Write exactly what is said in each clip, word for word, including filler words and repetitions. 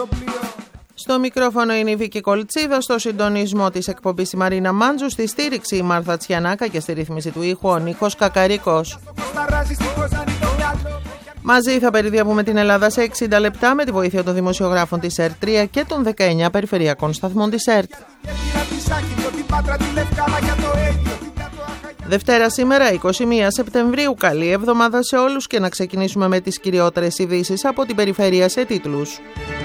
Στο μικρόφωνο είναι η Βίκη Κολτσίδα, στο συντονισμό της εκπομπής η Μαρίνα Μάντζου, στη στήριξη η Μάρθα Τσιανάκα και στη ρύθμιση του ήχου ο Νίκος Κακαρίκος. Μαζί θα περιδιαβούμε την Ελλάδα σε εξήντα λεπτά με τη βοήθεια των δημοσιογράφων της ΕΡΤ τρία και των δεκαεννιά περιφερειακών σταθμών της ΕΡΤ. Δευτέρα σήμερα, εικοστή πρώτη Σεπτεμβρίου. Καλή εβδομάδα σε όλους και να ξεκινήσουμε με τις κυριότερες ειδήσεις από την περιφέρεια σε τίτλους.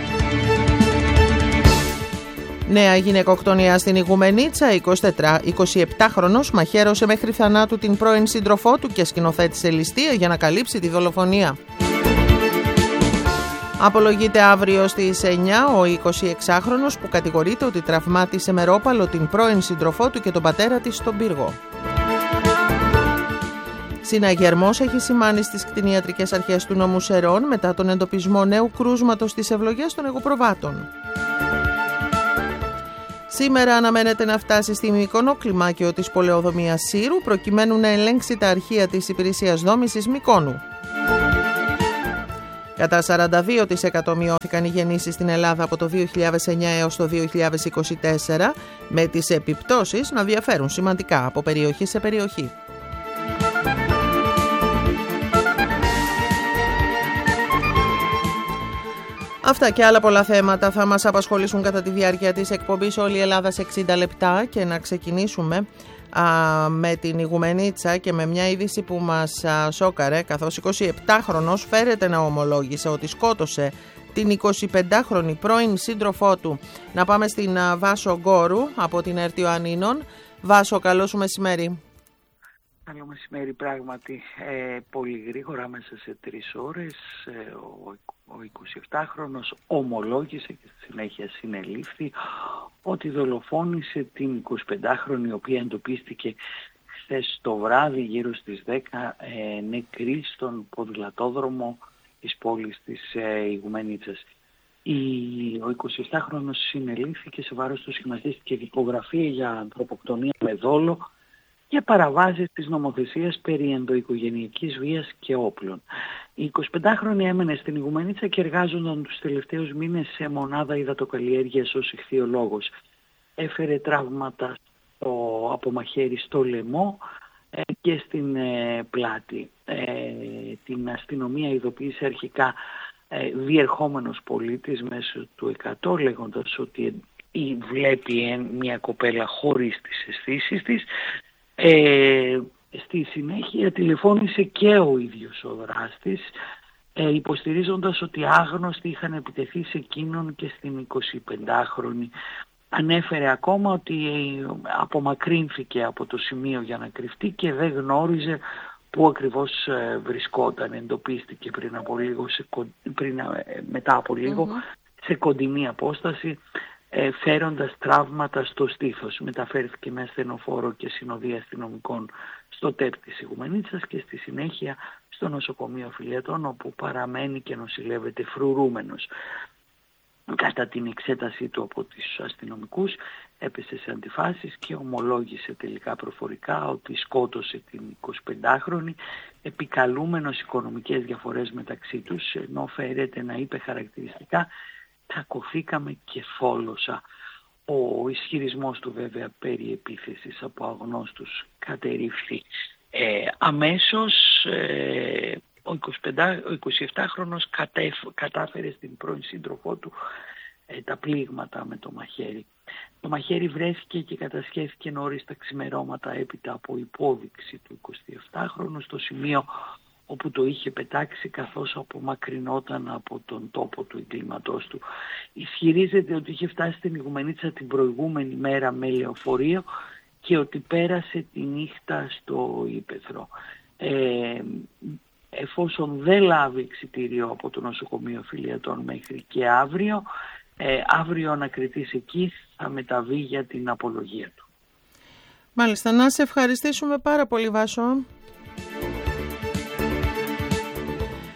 Νέα γυναικοκτονία στην Ιγουμενίτσα, εικοσιεπτάχρονος μαχαίρωσε μέχρι θανάτου την πρώην σύντροφό του και σκηνοθέτησε ληστεία για να καλύψει τη δολοφονία. Απολογείται αύριο στις εννιά ο εικοσιεξάχρονος που κατηγορείται ότι τραυμάτισε με ρόπαλο την πρώην σύντροφό του και τον πατέρα της στον πύργο. Συναγερμός έχει σημάνει στις κτηνιατρικές αρχές του νομού Σερών μετά τον εντοπισμό νέου κρούσματος στις ευλογές των εγωπροβάτων. Σήμερα αναμένεται να φτάσει στη Μύκονο κλιμάκιο της πολεοδομίας Σύρου προκειμένου να ελέγξει τα αρχεία της υπηρεσίας δόμησης Μυκόνου. Κατά σαράντα δύο τοις εκατό μειώθηκαν οι γεννήσεις στην Ελλάδα από το δύο χιλιάδες εννιά έως το δύο χιλιάδες είκοσι τέσσερα, με τις επιπτώσεις να διαφέρουν σημαντικά από περιοχή σε περιοχή. Αυτά και άλλα πολλά θέματα θα μας απασχολήσουν κατά τη διάρκεια της εκπομπής Όλη η Ελλάδα σε εξήντα λεπτά και να ξεκινήσουμε α, με την Ιγουμενίτσα και με μια είδηση που μας α, σόκαρε, καθώς εικοσιεπτάχρονος φέρεται να ομολόγησε ότι σκότωσε την εικοσιπεντάχρονη πρώην σύντροφό του. Να πάμε στην α, Βάσο Γκόρου από την ΕΡΤ Ιωαννίνων. Βάσο, καλό σου μεσημέρι. Καλό μεσημέρι, πράγματι. Ε, πολύ γρήγορα, μέσα σε τρεις ώρες, ε, ο, ο εικοσιεπτάχρονος ομολόγησε και στη συνέχεια συνελήφθη ότι δολοφόνησε την εικοσιπεντάχρονη, η οποία εντοπίστηκε χθες το βράδυ γύρω στις δέκα ε, νεκρή στον ποδηλατόδρομο της πόλης της ε, Ιγουμενίτσας. Η, ο εικοσιεπτάχρονος συνελήφθηκε, σε βάρος του σχηματίστηκε δικογραφία για ανθρωποκτονία με δόλο και παραβάσεις της νομοθεσίας περί ενδοοικογενειακής βίας και όπλων. Η εικοσιπεντάχρονη έμενε στην Ιγουμενίτσα και εργάζονταν τους τελευταίους μήνες σε μονάδα υδατοκαλλιέργειας ως ηχθειολόγος. Έφερε τραύματα στο, από μαχαίρι στο λαιμό ε, και στην ε, πλάτη. Ε, την αστυνομία ειδοποίησε αρχικά ε, διερχόμενος πολίτης μέσω του εκατό, λέγοντας ότι ε, βλέπει ε, μια κοπέλα χωρίς τις αισθήσεις της. Ε, στη συνέχεια τηλεφώνησε και ο ίδιος ο δράστης, ε, υποστηρίζοντας ότι άγνωστοι είχαν επιτεθεί σε εκείνον και στην εικοσιπεντάχρονη. Ανέφερε ακόμα ότι ε, απομακρύνθηκε από το σημείο για να κρυφτεί και δεν γνώριζε πού ακριβώς ε, βρισκόταν. Εντοπίστηκε πριν από λίγο, σε, πριν, ε, μετά από λίγο mm-hmm. σε κοντινή απόσταση, Ε, φέροντας τραύματα στο στήθος. Μεταφέρθηκε με ασθενοφόρο και συνοδεία αστυνομικών στο ΤΕΠ της Ιγουμενίτσας και στη συνέχεια στο νοσοκομείο Φιλιατών, όπου παραμένει και νοσηλεύεται φρουρούμενος. Κατά την εξέτασή του από τους αστυνομικούς έπεσε σε αντιφάσεις και ομολόγησε τελικά προφορικά ότι σκότωσε την εικοσιπεντάχρονη, επικαλούμενος οικονομικές διαφορές μεταξύ τους, ενώ φέρεται να είπε χαρακτηριστικά «Κακωθήκαμε και φόλωσα». Ο ισχυρισμός του βέβαια περί επίθεσης από αγνώστους κατερρίφθη ε, αμέσως. Ε, ο, ο εικοσιεπτάχρονος κατέφ, κατάφερε στην πρώην σύντροφό του ε, τα πλήγματα με το μαχαίρι. Το μαχαίρι βρέθηκε και κατασχέθηκε νωρίς τα ξημερώματα έπειτα από υπόδειξη του εικοσιεπτάχρονου στο σημείο όπου το είχε πετάξει, καθώς απομακρυνόταν από τον τόπο του εγκλήματός του. Ισχυρίζεται ότι είχε φτάσει στην Ιγουμενίτσα την προηγούμενη μέρα με λεωφορείο και ότι πέρασε τη νύχτα στο ύπαιθρο. Ε, εφόσον δεν λάβει εξιτήριο από το νοσοκομείο Φιλιατών μέχρι και αύριο, ε, αύριο ανακριτής εκεί θα μεταβεί για την απολογία του. Μάλιστα, να σε ευχαριστήσουμε πάρα πολύ, Βάσο.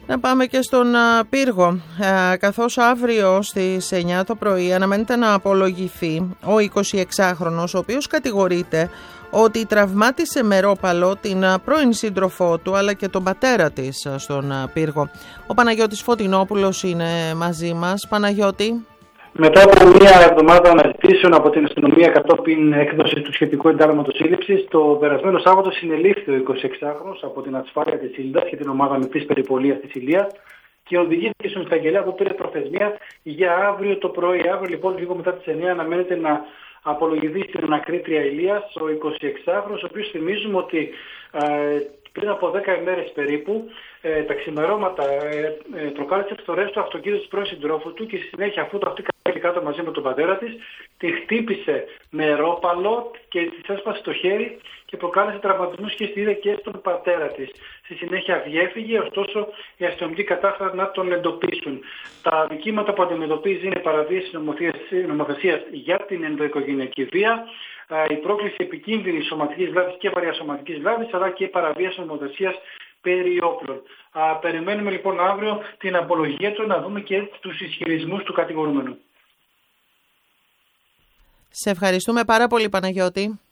Να πάμε και στον πύργο, ε, καθώς αύριο στις εννιά το πρωί αναμένεται να απολογηθεί ο εικοσιεξάχρονος, ο οποίος κατηγορείται ότι τραυμάτισε με ρόπαλο την πρώην σύντροφό του αλλά και τον πατέρα της στον πύργο. Ο Παναγιώτης Φωτεινόπουλος είναι μαζί μας. Παναγιώτη. Μετά από μία εβδομάδα αναζητήσεων από την αστυνομία κατόπιν έκδοση του σχετικού εντάλματος σύλληψης, το περασμένο Σάββατο συνελήφθη ο εικοσιεξάχρονος από την ασφάλεια της Ήλντας και την ομάδα μεικτής περιπολίας της Ηλίας και οδηγήθηκε στον εισαγγελέα που πήρε προθεσμία για αύριο το πρωί. Αύριο λοιπόν, λίγο μετά τις εννιά, αναμένεται να απολογηθεί στην ανακρίτρια Ηλίας ο εικοσιεξάχρονος, ο οποίος θυμίζουμε ότι ε, πριν από δέκα ημέρες περίπου, ε, τα ξημερώματα ε, ε, τροκάλεσε φθορές στο αυτοκίνητο της πρώην συντρόφου του και στη συνέχεια, αφού το αυτή κατέβηκε κάτω μαζί με τον πατέρα της, τη χτύπησε με ρόπαλο και της έσπασε το χέρι και προκάλεσε τραυματισμούς και στη ίδια και στον πατέρα της. Στη συνέχεια διέφυγε, ωστόσο οι αστυνομικοί κατάφεραν να τον εντοπίσουν. Τα δικήματα που αντιμετωπίζει είναι παραβίαση νομοθεσίας για την ενδοοικογενειακή βία, η πρόκληση επικίνδυνης σωματικής βλάβης και βαριασωματικής βλάβης, αλλά και παραβίαση νομοθεσίας περί όπλων. Α, περιμένουμε λοιπόν αύριο την απολογία του, να δούμε και τους ισχυρισμούς του κατηγορούμενου. Σε ευχαριστούμε πάρα πολύ, Παναγιώτη.